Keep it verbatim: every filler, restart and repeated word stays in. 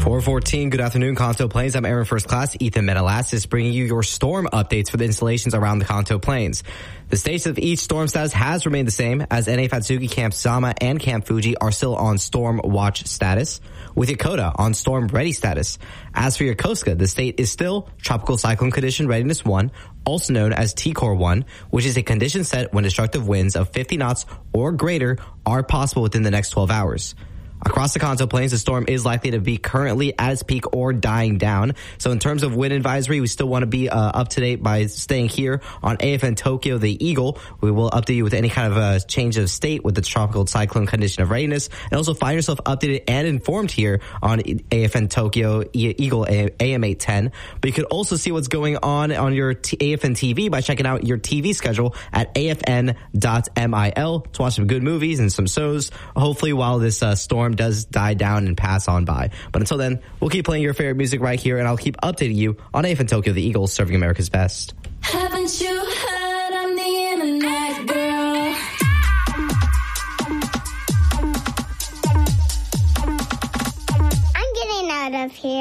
four fourteen, good afternoon, Kanto Plains. I'm Aaron First Class, Ethan Menelastis, bringing you your storm updates for the installations around the Kanto Plains. The status of each storm status has remained the same, as N A Fatsuki, Camp Sama, and Camp Fuji are still on storm watch status, with Yokota on storm ready status. As for Yokosuka, the state is still Tropical Cyclone Condition Readiness one, also known as T Core one, which is a condition set when destructive winds of fifty knots or greater are possible within the next twelve hours. Across the Kanto Plains, the storm is likely to be currently at its peak or dying down. So in terms of wind advisory, we still want to be uh, up to date by staying here on A F N Tokyo, the Eagle. We will update you with any kind of uh, change of state with the tropical cyclone condition of readiness. And also find yourself updated and informed here on A F N Tokyo, e- Eagle A M eight ten. But you could also see what's going on on your T- A F N T V by checking out your T V schedule at A F N dot mil to watch some good movies and some shows, hopefully while this uh, storm does die down and pass on by. But until then, we'll keep playing your favorite music right here, and I'll keep updating you on A F N Tokyo, the Eagles, serving America's best. Haven't you heard I'm the internet girl? I'm getting out of here.